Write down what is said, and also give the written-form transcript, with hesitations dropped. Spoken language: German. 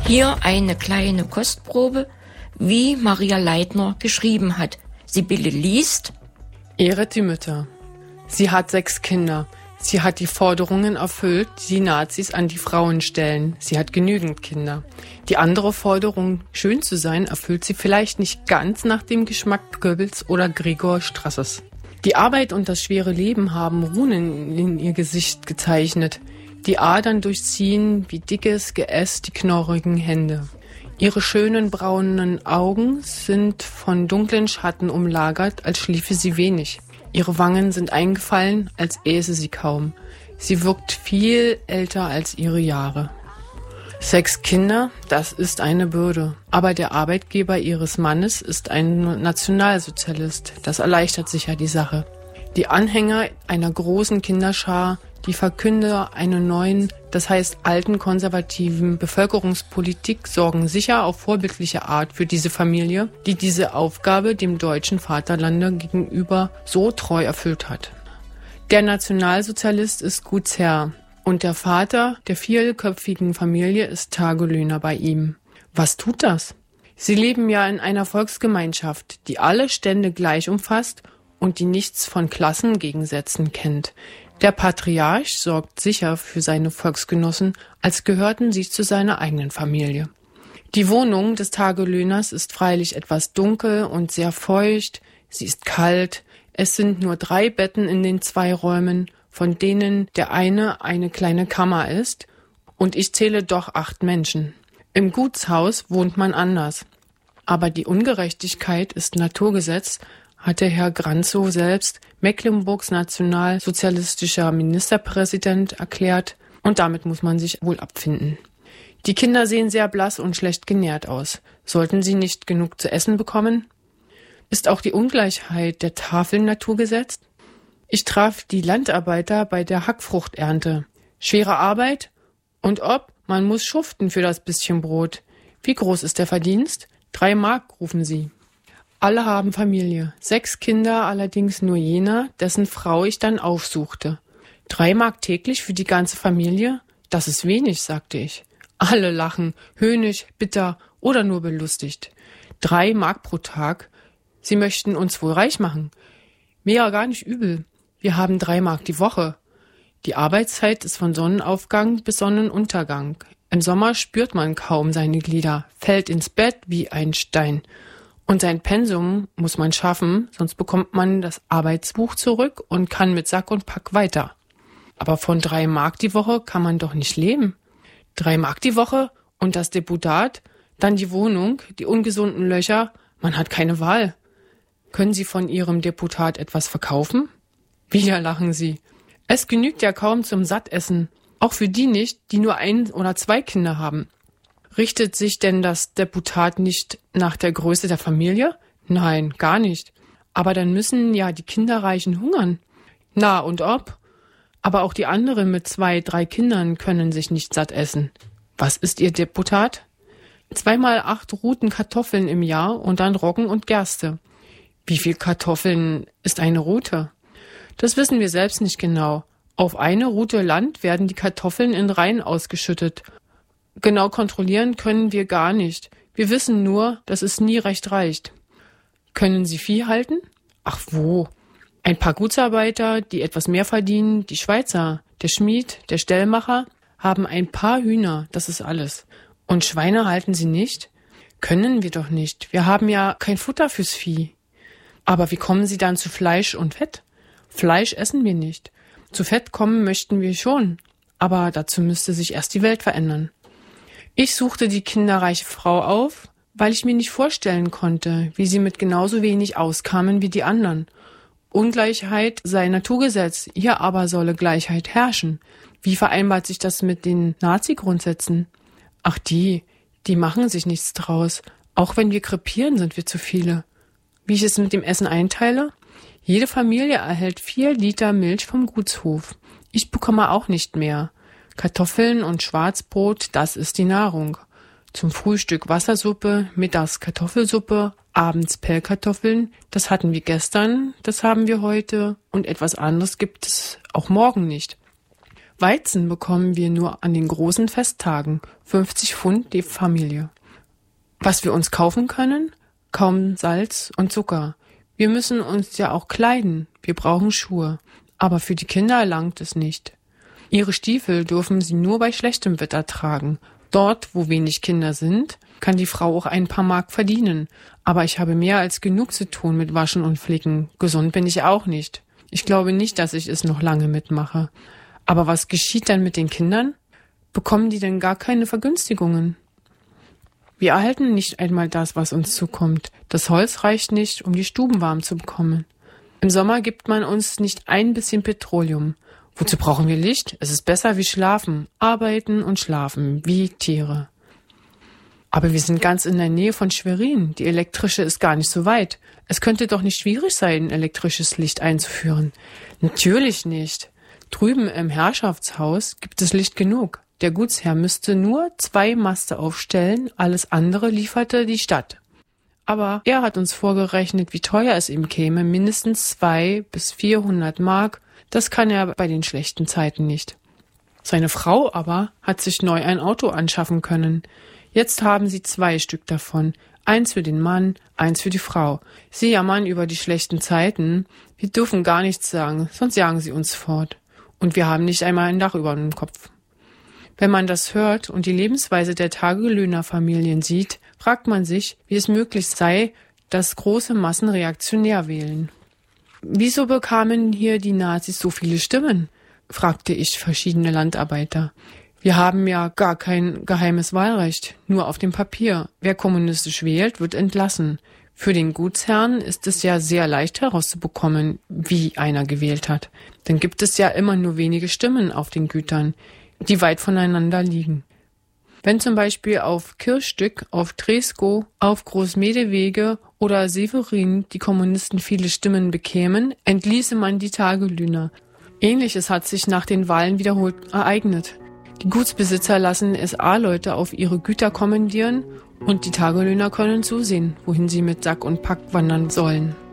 Hier eine kleine Kostprobe, wie Maria Leitner geschrieben hat. Sibylle liest: Ehret die Mütter. Sie hat 6 Kinder. Sie hat die Forderungen erfüllt, die die Nazis an die Frauen stellen. Sie hat genügend Kinder. Die andere Forderung, schön zu sein, erfüllt sie vielleicht nicht ganz nach dem Geschmack Goebbels oder Gregor Strassers. Die Arbeit und das schwere Leben haben Runen in ihr Gesicht gezeichnet. Die Adern durchziehen wie dickes Geäst die knorrigen Hände. Ihre schönen braunen Augen sind von dunklen Schatten umlagert, als schliefe sie wenig. Ihre Wangen sind eingefallen, als äße sie kaum. Sie wirkt viel älter als ihre Jahre. 6 Kinder, das ist eine Bürde. Aber der Arbeitgeber ihres Mannes ist ein Nationalsozialist. Das erleichtert sicher die Sache. Die Anhänger einer großen Kinderschar, die Verkünder einer neuen, das heißt alten konservativen Bevölkerungspolitik sorgen sicher auf vorbildliche Art für diese Familie, die diese Aufgabe dem deutschen Vaterlande gegenüber so treu erfüllt hat. Der Nationalsozialist ist Gutsherr und der Vater der 4köpfigen Familie ist Tagelöhner bei ihm. Was tut das? Sie leben ja in einer Volksgemeinschaft, die alle Stände gleich umfasst und die nichts von Klassengegensätzen kennt. Der Patriarch sorgt sicher für seine Volksgenossen, als gehörten sie zu seiner eigenen Familie. Die Wohnung des Tagelöhners ist freilich etwas dunkel und sehr feucht, sie ist kalt, es sind nur 3 Betten in den 2 Räumen, von denen der eine kleine Kammer ist, und ich zähle doch 8 Menschen. Im Gutshaus wohnt man anders. Aber die Ungerechtigkeit ist Naturgesetz, hatte Herr Granzow selbst, Mecklenburgs nationalsozialistischer Ministerpräsident, erklärt, und damit muss man sich wohl abfinden. Die Kinder sehen sehr blass und schlecht genährt aus. Sollten sie nicht genug zu essen bekommen? Ist auch die Ungleichheit der Tafeln Naturgesetz? Ich traf die Landarbeiter bei der Hackfruchternte. Schwere Arbeit? Und man muss schuften für das bisschen Brot. Wie groß ist der Verdienst? 3 Mark, rufen sie. Alle haben Familie, 6 Kinder, allerdings nur jener, dessen Frau ich dann aufsuchte. 3 Mark täglich für die ganze Familie? Das ist wenig, sagte ich. Alle lachen, höhnisch, bitter oder nur belustigt. 3 Mark pro Tag? Sie möchten uns wohl reich machen. Mir ja gar nicht übel. Wir haben 3 Mark die Woche. Die Arbeitszeit ist von Sonnenaufgang bis Sonnenuntergang. Im Sommer spürt man kaum seine Glieder, fällt ins Bett wie ein Stein. Und sein Pensum muss man schaffen, sonst bekommt man das Arbeitsbuch zurück und kann mit Sack und Pack weiter. Aber von 3 Mark die Woche kann man doch nicht leben. 3 Mark die Woche und das Deputat, dann die Wohnung, die ungesunden Löcher, man hat keine Wahl. Können Sie von Ihrem Deputat etwas verkaufen? Wieder lachen Sie. Es genügt ja kaum zum Sattessen, auch für die nicht, die nur 1 oder 2 Kinder haben. Richtet sich denn das Deputat nicht nach der Größe der Familie? Nein, gar nicht. Aber dann müssen ja die Kinderreichen hungern. Na und ob? Aber auch die anderen mit 2, 3 Kindern können sich nicht satt essen. Was ist Ihr Deputat? 2x8 Ruten Kartoffeln im Jahr und dann Roggen und Gerste. Wie viel Kartoffeln ist eine Rute? Das wissen wir selbst nicht genau. Auf eine Rute Land werden die Kartoffeln in Reihen ausgeschüttet. Genau kontrollieren können wir gar nicht. Wir wissen nur, dass es nie recht reicht. Können Sie Vieh halten? Ach wo? Ein paar Gutsarbeiter, die etwas mehr verdienen, die Schweizer, der Schmied, der Stellmacher, haben ein paar Hühner, das ist alles. Und Schweine halten sie nicht? Können wir doch nicht. Wir haben ja kein Futter fürs Vieh. Aber wie kommen Sie dann zu Fleisch und Fett? Fleisch essen wir nicht. Zu Fett kommen möchten wir schon. Aber dazu müsste sich erst die Welt verändern. Ich suchte die kinderreiche Frau auf, weil ich mir nicht vorstellen konnte, wie sie mit genauso wenig auskamen wie die anderen. Ungleichheit sei Naturgesetz, hier aber solle Gleichheit herrschen. Wie vereinbart sich das mit den Nazi-Grundsätzen? Ach die machen sich nichts draus. Auch wenn wir krepieren, sind wir zu viele. Wie ich es mit dem Essen einteile? Jede Familie erhält 4 Liter Milch vom Gutshof. Ich bekomme auch nicht mehr. Kartoffeln und Schwarzbrot, das ist die Nahrung. Zum Frühstück Wassersuppe, mittags Kartoffelsuppe, abends Pellkartoffeln. Das hatten wir gestern, das haben wir heute und etwas anderes gibt es auch morgen nicht. Weizen bekommen wir nur an den großen Festtagen, 50 Pfund die Familie. Was wir uns kaufen können? Kaum Salz und Zucker. Wir müssen uns ja auch kleiden, wir brauchen Schuhe. Aber für die Kinder langt es nicht. Ihre Stiefel dürfen sie nur bei schlechtem Wetter tragen. Dort, wo wenig Kinder sind, kann die Frau auch ein paar Mark verdienen. Aber ich habe mehr als genug zu tun mit Waschen und Flicken. Gesund bin ich auch nicht. Ich glaube nicht, dass ich es noch lange mitmache. Aber was geschieht dann mit den Kindern? Bekommen die denn gar keine Vergünstigungen? Wir erhalten nicht einmal das, was uns zukommt. Das Holz reicht nicht, um die Stuben warm zu bekommen. Im Sommer gibt man uns nicht ein bisschen Petroleum. Wozu brauchen wir Licht? Es ist besser wie schlafen, arbeiten und schlafen, wie Tiere. Aber wir sind ganz in der Nähe von Schwerin. Die elektrische ist gar nicht so weit. Es könnte doch nicht schwierig sein, elektrisches Licht einzuführen. Natürlich nicht. Drüben im Herrschaftshaus gibt es Licht genug. Der Gutsherr müsste nur 2 Maste aufstellen, alles andere lieferte die Stadt. Aber er hat uns vorgerechnet, wie teuer es ihm käme, mindestens 200 bis 400 Mark. Das kann er bei den schlechten Zeiten nicht. Seine Frau aber hat sich neu ein Auto anschaffen können. Jetzt haben sie 2 Stück davon. Eins für den Mann, eins für die Frau. Sie jammern über die schlechten Zeiten. Wir dürfen gar nichts sagen, sonst jagen sie uns fort. Und wir haben nicht einmal ein Dach über dem Kopf. Wenn man das hört und die Lebensweise der Tagelöhnerfamilien sieht, fragt man sich, wie es möglich sei, dass große Massen reaktionär wählen. Wieso bekamen hier die Nazis so viele Stimmen? Fragte ich verschiedene Landarbeiter. Wir haben ja gar kein geheimes Wahlrecht, nur auf dem Papier. Wer kommunistisch wählt, wird entlassen. Für den Gutsherrn ist es ja sehr leicht herauszubekommen, wie einer gewählt hat. Dann gibt es ja immer nur wenige Stimmen auf den Gütern, die weit voneinander liegen. Wenn zum Beispiel auf Kirchstück, auf Treskow, auf Großmedewege oder Severin die Kommunisten viele Stimmen bekämen, entließe man die Tagelöhner. Ähnliches hat sich nach den Wahlen wiederholt ereignet. Die Gutsbesitzer lassen SA-Leute auf ihre Güter kommandieren und die Tagelöhner können zusehen, wohin sie mit Sack und Pack wandern sollen.